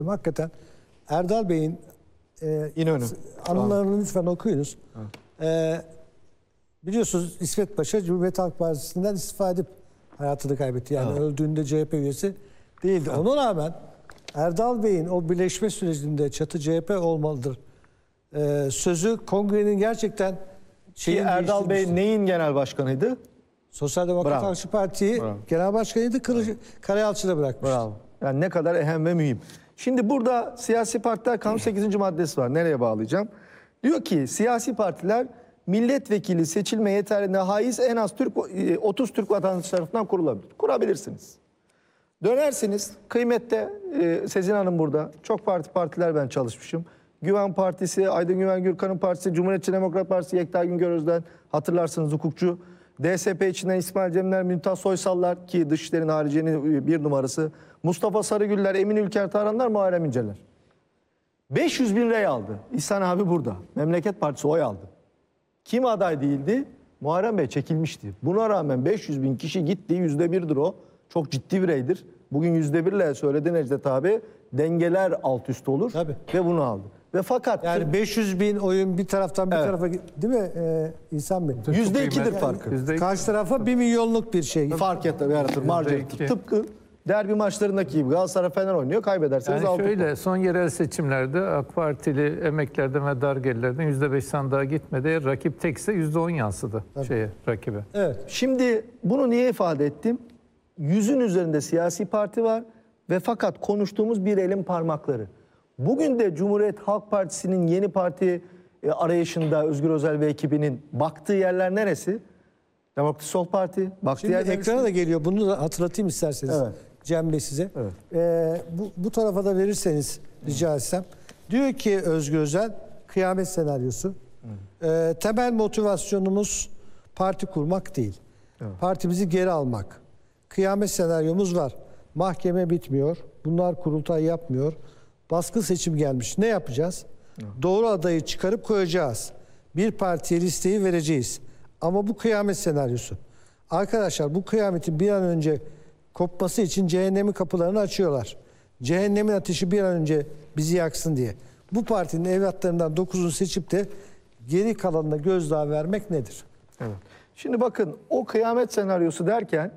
Hakikaten Erdal Bey'in İnönü anılarını lütfen okuyunuz. Biliyorsunuz İsmet Paşa Cumhuriyet Halk Partisi'nden istifa edip hayatını kaybetti. Yani öldüğünde CHP üyesi değildi. Ona rağmen Erdal Bey'in o birleşme sürecinde çatı CHP olmalıdır sözü kongrenin gerçekten Erdal Bey neyin genel başkanıydı? Sosyal Demokrat Halkçı Parti'yi genel başkanıydı. Karayalçı'da bırakmıştı. Bravo. Yani ne kadar ehem ve mühim. Şimdi burada siyasi partiler kanun 8. maddesi var. Nereye bağlayacağım? Diyor ki siyasi partiler milletvekili seçilme yeterliğine haiz en az 30 Türk vatandaşı tarafından kurulabilir. Kurabilirsiniz. Dönersiniz kıymette Sezin Hanım burada. Çok partiler ben çalışmışım. Güven Partisi, Aydın Güven Gürkan'ın partisi, Cumhuriyetçi Demokrat Partisi, Yekta Güngör Özden, hatırlarsınız hukukçu. DSP içinden İsmail Cemler, Mümtaz Soysallar ki Dışişlerin haricinin bir numarası. Mustafa Sarıgüller, Emin Ülker Tarhanlar, Muharrem İnceler. 500.000 rey aldı. İhsan abi burada. Memleket Partisi oy aldı. Kim aday değildi? Muharrem Bey çekilmişti. Buna rağmen 500.000 kişi gitti. %1'dir o. Çok ciddi bir reydir. Bugün %1'le söyledi Necdet abi. Dengeler alt üst olur. Tabii. Ve bunu aldı. Ve fakat... Yani 500.000 oyun bir taraftan bir tarafa değil mi İhsan Bey? %2'dir farkı. Karşı tarafa 1 milyonluk bir şey. Fark yaratır. Marjı. Tıpkı derbi maçlarındaki gibi Galatasaray Fener oynuyor. Kaybederseniz yani şöyle son yerel seçimlerde AK Partili emeklerden ve dargelilerden %5 sandığa gitmedi. Rakip tekse %10 yansıdı rakibe. Evet. Şimdi bunu niye ifade ettim? 100'ün üzerinde siyasi parti var ve fakat konuştuğumuz bir elin parmakları. Bugün de Cumhuriyet Halk Partisi'nin yeni parti arayışında Özgür Özel ve ekibinin baktığı yerler neresi? Demokrat Sol Parti. Şimdi ekrana da geliyor. Bunu da hatırlatayım isterseniz. Evet. Cem Bey size. Evet. Bu tarafa da verirseniz rica etsem. Diyor ki Özgür Özel, kıyamet senaryosu. Temel motivasyonumuz parti kurmak değil. Evet. Partimizi geri almak. Kıyamet senaryomuz var. Mahkeme bitmiyor. Bunlar kurultay yapmıyor. Baskın seçim gelmiş. Ne yapacağız? Evet. Doğru adayı çıkarıp koyacağız. Bir partiye listeyi vereceğiz. Ama bu kıyamet senaryosu. Arkadaşlar bu kıyametin bir an önce kopması için cehennemin kapılarını açıyorlar. Cehennemin ateşi bir an önce bizi yaksın diye. Bu partinin evlatlarından 9'unu seçip de geri kalanına gözdağı vermek nedir? Evet. Şimdi bakın o kıyamet senaryosu derken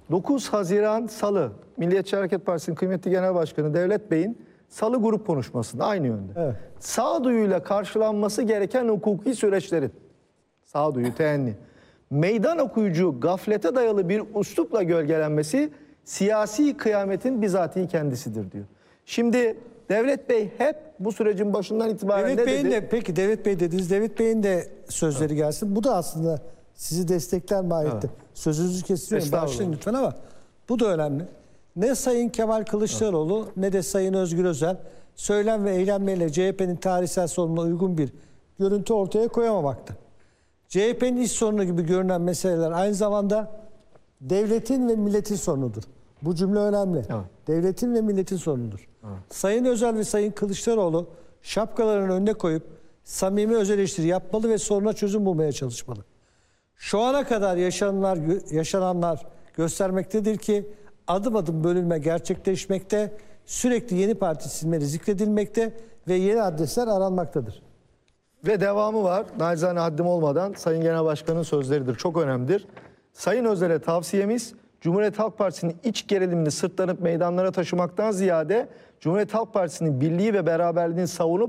9 Haziran Salı Milliyetçi Hareket Partisi'nin kıymetli Genel Başkanı Devlet Bey'in Salı grup konuşmasında aynı yönde. Evet. Sağduyuyla karşılanması gereken hukuki süreçlerin sağduyu, teenni, meydan okuyucu, gaflete dayalı bir üslupla gölgelenmesi siyasi kıyametin bizatihi kendisidir diyor. Şimdi Devlet Bey hep bu sürecin başından itibaren Devlet Bey'in de, peki Devlet Bey dediniz, Devlet Bey'in de sözleri gelsin. Bu da aslında sizi destekler mahiyette. Sözünüzü kesiyorum, başlayın lütfen ama bu da önemli. Ne Sayın Kemal Kılıçdaroğlu ne de Sayın Özgür Özel söylem ve eylemleriyle CHP'nin tarihsel sorununa uygun bir görüntü ortaya koyamamakta. CHP'nin iç sorunu gibi görünen meseleler aynı zamanda devletin ve milletin sorunudur. Bu cümle önemli. Evet. Devletin ve milletin sorunudur. Evet. Sayın Özel ve Sayın Kılıçdaroğlu şapkalarını önüne koyup samimi öz eleştiri yapmalı ve soruna çözüm bulmaya çalışmalı. Şu ana kadar yaşananlar göstermektedir ki adım adım bölünme gerçekleşmekte, sürekli yeni parti isimleri zikredilmekte ve yeni adresler aranmaktadır. Ve devamı var. Naçizane haddim olmadan Sayın Genel Başkan'ın sözleridir. Çok önemlidir. Sayın Özel'e tavsiyemiz Cumhuriyet Halk Partisi'nin iç gerilimini sırtlanıp meydanlara taşımaktan ziyade Cumhuriyet Halk Partisi'nin birliği ve beraberliğini savunup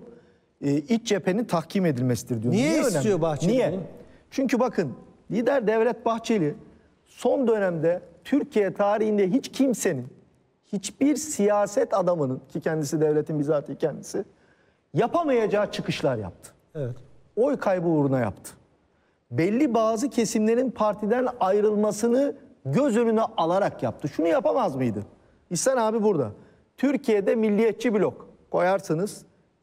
iç cephenin tahkim edilmesidir diyor. Niye istiyor Bahçeli? Niye? Çünkü bakın lider Devlet Bahçeli son dönemde Türkiye tarihinde hiç kimsenin, hiçbir siyaset adamının ki kendisi devletin bizatihi kendisi yapamayacağı çıkışlar yaptı. Evet. Oy kaybı uğruna yaptı. Belli bazı kesimlerin partiden ayrılmasını göz önüne alarak yaptı. Şunu yapamaz mıydı? İhsan abi burada. Türkiye'de milliyetçi blok koyarsınız.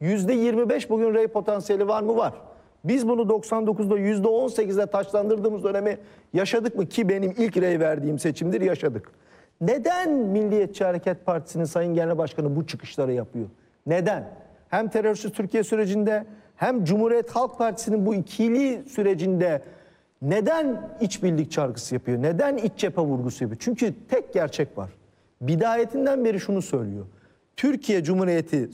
%25 bugün rey potansiyeli var mı? Var. Biz bunu 99'da %18'de taçlandırdığımız dönemi yaşadık mı? Ki benim ilk rey verdiğim seçimdir, yaşadık. Neden Milliyetçi Hareket Partisi'nin Sayın Genel Başkanı bu çıkışları yapıyor? Neden? Hem terörsüz Türkiye sürecinde hem Cumhuriyet Halk Partisi'nin bu ikili sürecinde neden içbirlik çağrısı yapıyor? Neden iç cephe vurgusu yapıyor? Çünkü tek gerçek var. Bidayetinden beri şunu söylüyor. Türkiye Cumhuriyeti